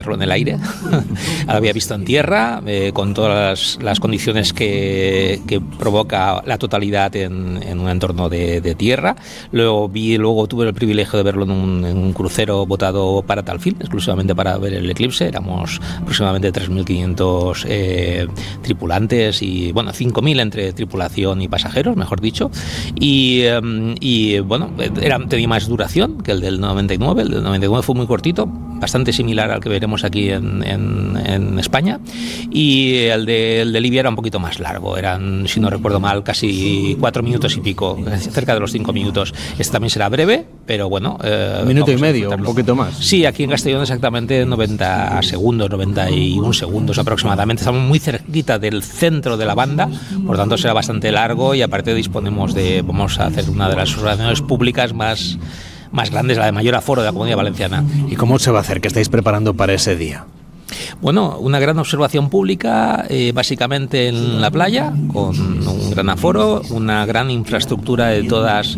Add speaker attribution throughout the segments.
Speaker 1: en el aire, lo había visto en tierra, con todas las condiciones que provoca la totalidad en un entorno de tierra. Luego tuve el privilegio de verlo en un crucero botado para tal fin, exclusivamente para ver el eclipse. Éramos aproximadamente 3.500 tripulantes y, bueno, 5.000 entre tripulación y pasajeros, mejor dicho. Y bueno, tenía más duración que el del 99. El del 99 fue muy cortito, bastante similar al que veremos aquí en España, y el de Libia era un poquito más largo, eran, si no recuerdo mal, casi 4 minutos y pico, cerca de los 5 minutos. Este también será breve, pero bueno,
Speaker 2: minuto y medio, un poquito más.
Speaker 1: Sí, aquí en Castellón exactamente 91 segundos aproximadamente. Estamos muy cerquita del centro de la banda, por tanto será bastante largo, y aparte vamos a hacer una de las observaciones públicas más grandes, la de mayor aforo de la Comunidad Valenciana.
Speaker 2: ¿Y cómo se va a hacer? ¿Qué estáis preparando para ese día?
Speaker 1: Bueno, una gran observación pública, básicamente en la playa, con un gran aforo, una gran infraestructura de todas,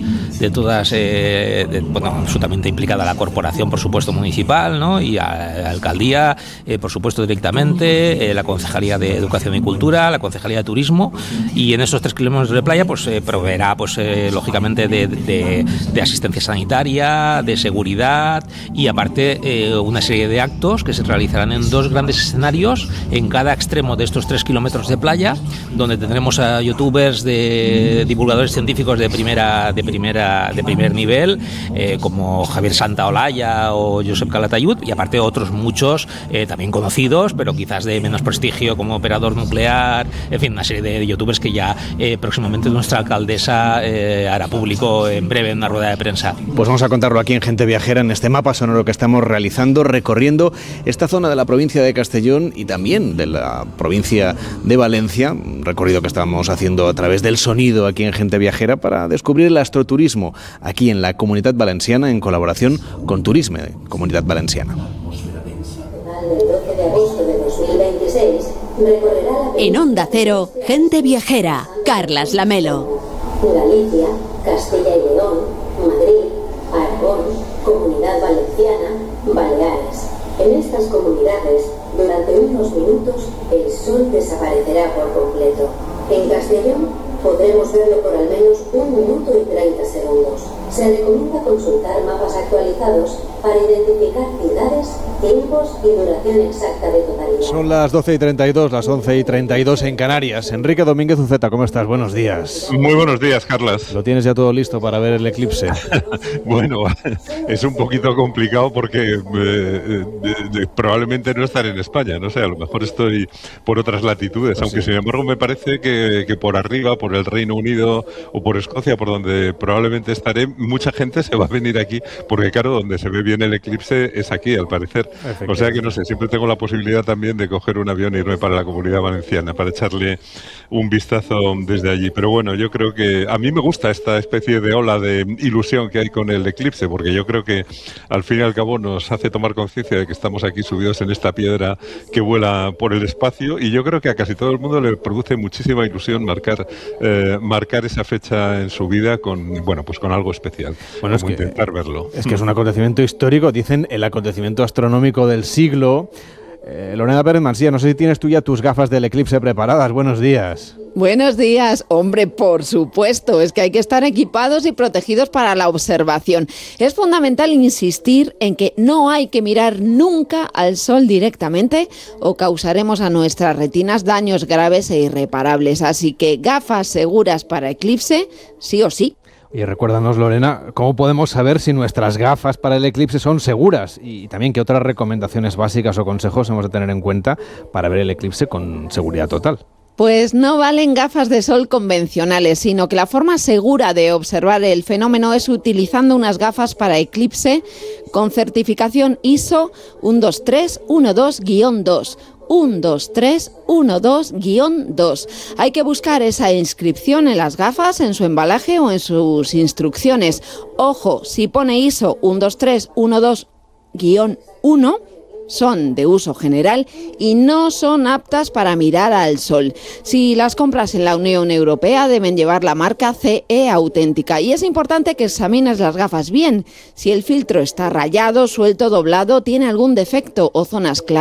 Speaker 1: absolutamente implicada la corporación, por supuesto, municipal, ¿no? Y la alcaldía, por supuesto, directamente, la Concejalía de Educación y Cultura, la Concejalía de Turismo, y en esos 3 kilómetros de playa, pues proveerá, lógicamente, de asistencia sanitaria, de seguridad, y aparte una serie de actos que se realizarán en 2 grandes escenarios en cada extremo de estos 3 kilómetros de playa, donde tendremos a youtubers, de divulgadores científicos de primer nivel, como Javier Santaolalla o Josep Calatayud, y aparte otros muchos también conocidos, pero quizás de menos prestigio, como Operador Nuclear, en fin, una serie de youtubers que ya próximamente nuestra alcaldesa hará público en breve en una rueda de prensa.
Speaker 2: Pues vamos a contarlo aquí en Gente Viajera, en este mapa sonoro que estamos realizando, recorriendo esta zona de la provincia de Castellón y también de la provincia de Valencia, un recorrido que estamos haciendo a través del sonido aquí en Gente Viajera para descubrir el astroturismo aquí en la Comunitat Valenciana, en colaboración con Turisme, Comunitat Valenciana.
Speaker 3: En Onda Cero, Gente Viajera, Carlas Lamelo.
Speaker 4: Galicia, Castilla y León, Madrid, Aragón, Comunidad Valenciana, Baleares. En estas comunidades, durante unos minutos, el sol desaparecerá por completo. En Castellón podremos verlo por al menos 1 minuto y 30 segundos. Se recomienda consultar mapas actualizados para identificar ciudades, tiempos y duración exacta de totalidad.
Speaker 2: Son las 12:32, las 11:32 en Canarias. Enrique Domínguez Uceta, ¿cómo estás? Buenos días.
Speaker 5: Muy buenos días, Carlas.
Speaker 2: ¿Lo tienes ya todo listo para ver el eclipse?
Speaker 5: Bueno, es un poquito complicado porque probablemente no estaré en España, no sé, a lo mejor estoy por otras latitudes, pues aunque sí. Sin embargo me parece que por arriba, por el Reino Unido o por Escocia, por donde probablemente estaré, mucha gente se va a venir aquí, porque claro, donde se ve bien el eclipse es aquí, al parecer. O sea que no sé, siempre tengo la posibilidad también de coger un avión e irme para la Comunidad Valenciana para echarle un vistazo desde allí. Pero bueno, yo creo que a mí me gusta esta especie de ola de ilusión que hay con el eclipse, porque yo creo que al fin y al cabo nos hace tomar conciencia de que estamos aquí subidos en esta piedra que vuela por el espacio, y yo creo que a casi todo el mundo le produce muchísima ilusión marcar esa fecha en su vida con, bueno, pues con algo especial.
Speaker 2: Bueno,
Speaker 5: como intentar verlo.
Speaker 2: Es que es un acontecimiento histórico, dicen el acontecimiento astronómico del siglo. Lorena Pérez Mansilla, no sé si tienes tú ya tus gafas del eclipse preparadas. Buenos días.
Speaker 6: Buenos días. Hombre, por supuesto, es que hay que estar equipados y protegidos para la observación. Es fundamental insistir en que no hay que mirar nunca al sol directamente o causaremos a nuestras retinas daños graves e irreparables. Así que gafas seguras para eclipse, sí o sí.
Speaker 2: Y recuérdanos, Lorena, ¿cómo podemos saber si nuestras gafas para el eclipse son seguras? Y también qué otras recomendaciones básicas o consejos hemos de tener en cuenta para ver el eclipse con seguridad total.
Speaker 6: Pues no valen gafas de sol convencionales, sino que la forma segura de observar el fenómeno es utilizando unas gafas para eclipse con certificación ISO 12312-2. 12312-2. Hay que buscar esa inscripción en las gafas, en su embalaje o en sus instrucciones. Ojo, si pone ISO 12312-1, son de uso general y no son aptas para mirar al sol. Si las compras en la Unión Europea deben llevar la marca CE auténtica, y es importante que examines las gafas bien. Si el filtro está rayado, suelto, doblado, tiene algún defecto o zonas claras,